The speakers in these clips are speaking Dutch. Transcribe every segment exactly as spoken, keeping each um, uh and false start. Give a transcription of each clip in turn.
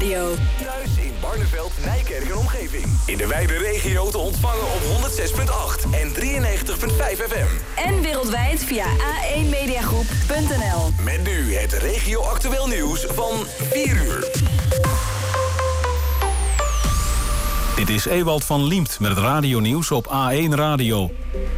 Radio. Thuis in Barneveld, Nijkerk en omgeving. In de wijde regio te ontvangen op honderd zes komma acht en drieënnegentig komma vijf F M. En wereldwijd via a één mediagroep punt n l. Met nu het regio-actueel nieuws van vier uur. Dit is Ewald van Liemt met het radionieuws op A één Radio.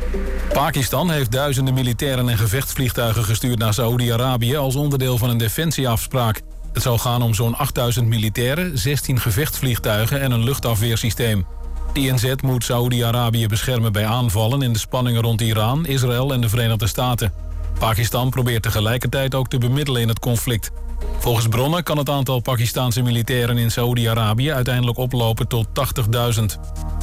Pakistan heeft duizenden militairen en gevechtsvliegtuigen gestuurd naar Saoedi-Arabië als onderdeel van een defensieafspraak. Het zou gaan om zo'n achttduizend militairen, zestien gevechtsvliegtuigen en een luchtafweersysteem. De I N Z moet Saoedi-Arabië beschermen bij aanvallen in de spanningen rond Iran, Israël en de Verenigde Staten. Pakistan probeert tegelijkertijd ook te bemiddelen in het conflict. Volgens bronnen kan het aantal Pakistaanse militairen in Saoedi-Arabië uiteindelijk oplopen tot tachtigduizend.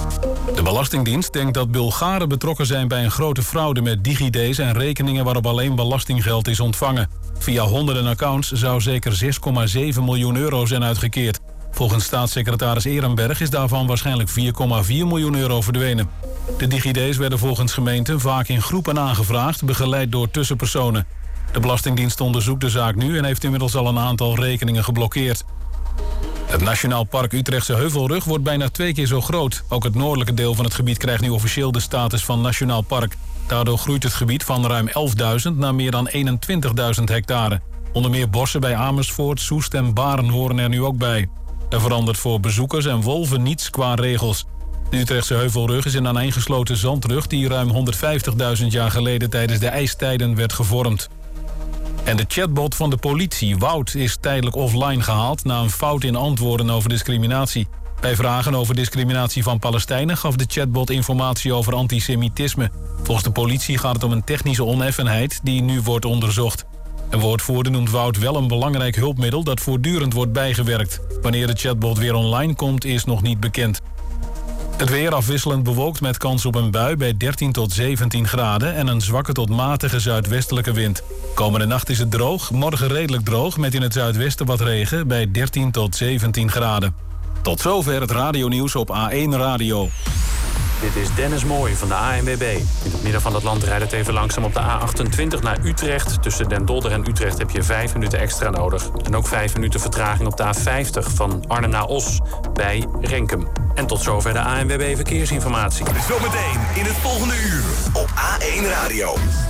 De Belastingdienst denkt dat Bulgaren betrokken zijn bij een grote fraude met DigiD's en rekeningen waarop alleen belastinggeld is ontvangen. Via honderden accounts zou zeker zes komma zeven miljoen euro zijn uitgekeerd. Volgens staatssecretaris Ehrenberg is daarvan waarschijnlijk vier komma vier miljoen euro verdwenen. De DigiD's werden volgens gemeenten vaak in groepen aangevraagd, begeleid door tussenpersonen. De Belastingdienst onderzoekt de zaak nu en heeft inmiddels al een aantal rekeningen geblokkeerd. Het Nationaal Park Utrechtse Heuvelrug wordt bijna twee keer zo groot. Ook het noordelijke deel van het gebied krijgt nu officieel de status van Nationaal Park. Daardoor groeit het gebied van ruim elfduizend naar meer dan eenentwintigduizend hectare. Onder meer bossen bij Amersfoort, Soest en Baren horen er nu ook bij. Er verandert voor bezoekers en wolven niets qua regels. De Utrechtse Heuvelrug is een aaneengesloten zandrug die ruim honderdvijftigduizend jaar geleden tijdens de ijstijden werd gevormd. En de chatbot van de politie, Wout, is tijdelijk offline gehaald na een fout in antwoorden over discriminatie. Bij vragen over discriminatie van Palestijnen gaf de chatbot informatie over antisemitisme. Volgens de politie gaat het om een technische oneffenheid die nu wordt onderzocht. Een woordvoerder noemt Wout wel een belangrijk hulpmiddel dat voortdurend wordt bijgewerkt. Wanneer de chatbot weer online komt is nog niet bekend. Het weer afwisselend bewolkt met kans op een bui bij dertien tot zeventien graden... en een zwakke tot matige zuidwestelijke wind. Komende nacht is het droog, morgen redelijk droog... met in het zuidwesten wat regen bij dertien tot zeventien graden. Tot zover het radionieuws op A één Radio. Dit is Dennis Mooij van de A N W B. In het midden van het land rijdt het even langzaam op de A achtentwintig naar Utrecht. Tussen Den Dolder en Utrecht heb je vijf minuten extra nodig. En ook vijf minuten vertraging op de A vijftig van Arnhem naar Os bij Renkum. En tot zover de A N W B Verkeersinformatie. Zometeen in het volgende uur op A één Radio.